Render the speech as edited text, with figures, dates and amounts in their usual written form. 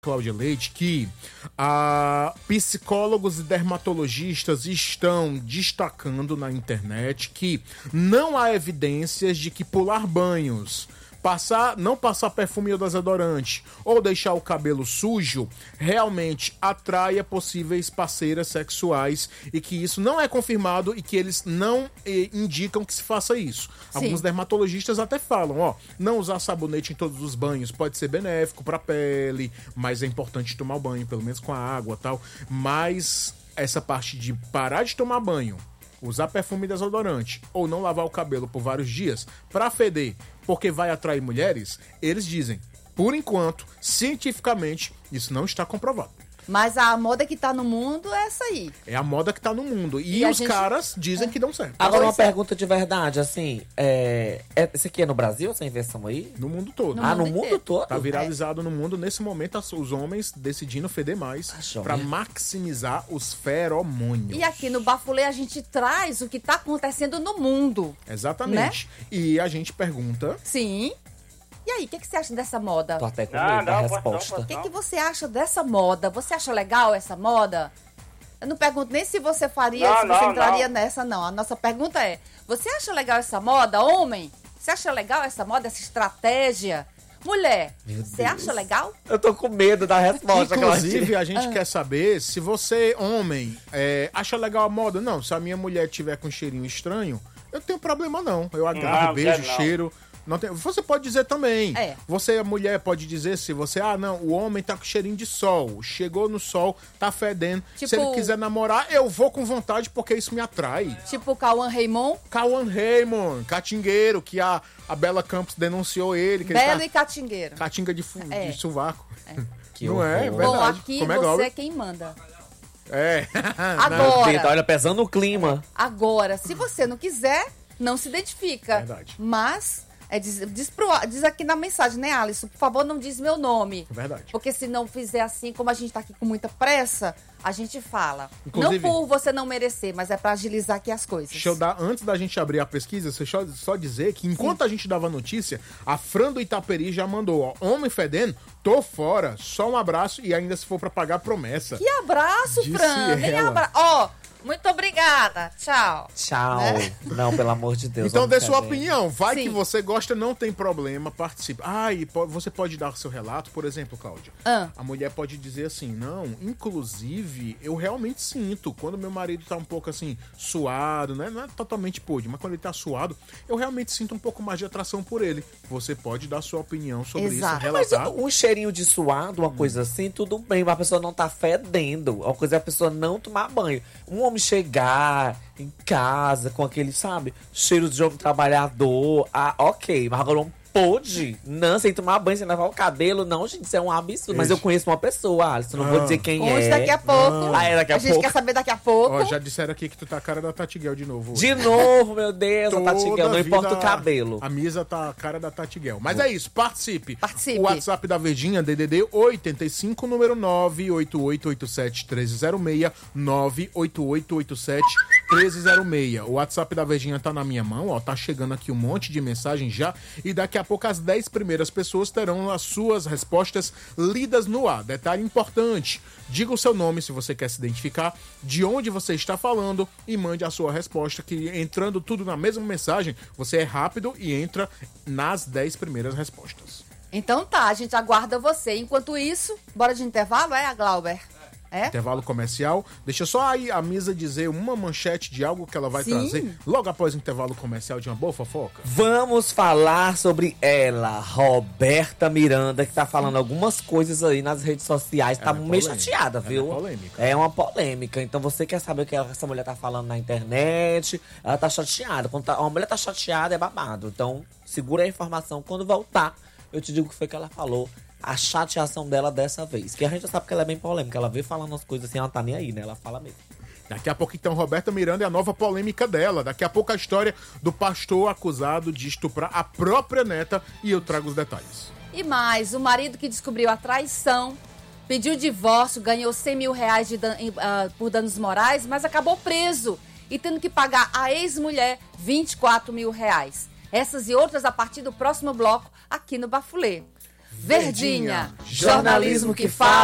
Cláudia Leite, que psicólogos e dermatologistas estão destacando na internet que não há evidências de que pular banhos, não passar perfume ou desodorante ou deixar o cabelo sujo realmente atraia possíveis parceiras sexuais e que isso não é confirmado e que eles não indicam que se faça isso. Sim. Alguns dermatologistas até falam, não usar sabonete em todos os banhos pode ser benéfico para a pele, mas é importante tomar o banho, pelo menos com a água e tal. Mas essa parte de parar de tomar banho, usar perfume e desodorante ou não lavar o cabelo por vários dias pra feder, porque vai atrair mulheres, eles dizem, por enquanto, cientificamente, isso não está comprovado. Mas a moda que tá no mundo é essa aí. É a moda que tá no mundo. E os caras dizem que dão certo. Agora uma pergunta de verdade, assim, esse aqui é no Brasil, essa invenção aí? No mundo todo. No mundo todo? Tá viralizado no mundo. Nesse momento, os homens decidindo feder mais pra maximizar os feromônios. E aqui no Bafulê a gente traz o que tá acontecendo no mundo. Exatamente. Né? E a gente pergunta... Sim. E aí, o que você acha dessa moda? Tô até com medo da resposta. O que você acha dessa moda? Você acha legal essa moda? Eu não pergunto nem se você faria, se você entraria nessa, não. A nossa pergunta é, você acha legal essa moda, homem? Você acha legal essa moda, essa estratégia? Mulher, você acha legal? Eu tô com medo da resposta. Inclusive, a gente quer saber se você, homem, acha legal a moda. Não, se a minha mulher tiver com um cheirinho estranho, eu não tenho problema não. Eu agarro, beijo, cheiro... Não tem, você pode dizer também. Você, a mulher, pode dizer se você... o homem tá com cheirinho de sol. Chegou no sol, tá fedendo. Tipo, se ele quiser namorar, eu vou com vontade porque isso me atrai. Tipo o Cauã Raymond? Cauã Raymond, catingueiro, que a Bela Campos denunciou ele. Que Belo e catingueiro. Catinga de sovaco. Que não é verdade. Bom, aqui você é quem manda. Agora... Olha, pesando o clima. Agora, se você não quiser, não se identifica. Verdade. Mas... diz aqui na mensagem, né, Alisson? Por favor, não diz meu nome. Verdade. Porque se não fizer assim, como a gente tá aqui com muita pressa, a gente fala. Inclusive, não por você não merecer, mas é pra agilizar aqui as coisas. Deixa eu dar, antes da gente abrir a pesquisa, só dizer que enquanto a gente dava a notícia, a Fran do Itaperi já mandou, homem fedendo, tô fora, só um abraço e ainda se for pra pagar promessa. Que abraço, Fran! Nem abraço. Muito obrigada. Tchau. Tchau. Não, pelo amor de Deus. Então dê sua opinião. Vai que você gosta, não tem problema, participe. E você pode dar seu relato, por exemplo, Cláudia. A mulher pode dizer assim, não, inclusive, eu realmente sinto, quando meu marido tá um pouco assim, suado, né? Não é totalmente podre, mas quando ele tá suado, eu realmente sinto um pouco mais de atração por ele. Você pode dar sua opinião sobre isso, relatar. Mas um cheirinho de suado, uma coisa assim, tudo bem, mas a pessoa não tá fedendo. Uma coisa é a pessoa não tomar banho. Um homem chegar em casa com aquele, sabe, cheiro de jovem trabalhador, ok, mas agora pode, não, sem tomar banho, sem lavar o cabelo, não, gente, isso é um absurdo. Mas eu conheço uma pessoa, Alisson, não vou dizer quem é. Daqui a pouco. Daqui a gente pouco. quer saber daqui a pouco. Já disseram aqui que tu tá a cara da Tatiguel de novo. De novo, meu Deus, a Tatiguel, não importa o cabelo. A Misa tá a cara da Tatiguel. Mas é isso, participe. O WhatsApp da Verdinha, DDD 85, número 988871306, 988871306. O WhatsApp da Verdinha tá na minha mão, tá chegando aqui um monte de mensagem já, e daqui a pouco as 10 primeiras pessoas terão as suas respostas lidas no ar. Detalhe importante, diga o seu nome se você quer se identificar, de onde você está falando e mande a sua resposta, que entrando tudo na mesma mensagem, você é rápido e entra nas 10 primeiras respostas. Então tá, a gente aguarda você. Enquanto isso, bora de intervalo, Glauber? Intervalo comercial. Deixa só aí a Misa dizer uma manchete de algo que ela vai trazer logo após o intervalo comercial de uma boa fofoca. Vamos falar sobre ela, Roberta Miranda, que tá falando algumas coisas aí nas redes sociais. Tá meio chateada, viu? É polêmica. É uma polêmica. Então você quer saber o que essa mulher tá falando na internet? Ela tá chateada. Quando uma mulher tá chateada, é babado. Então segura a informação. Quando voltar, eu te digo o que foi que ela falou. A chateação dela dessa vez. Que a gente já sabe que ela é bem polêmica. Ela vê falando as coisas assim, ela tá nem aí, né? Ela fala mesmo. Daqui a pouco, então, Roberta Miranda é a nova polêmica dela. Daqui a pouco a história do pastor acusado de estuprar a própria neta. E eu trago os detalhes. E mais, o marido que descobriu a traição, pediu divórcio, ganhou 100 mil reais por danos morais, mas acabou preso e tendo que pagar à ex-mulher 24 mil reais. Essas e outras a partir do próximo bloco aqui no Bafulê. Verdinha, jornalismo que fala.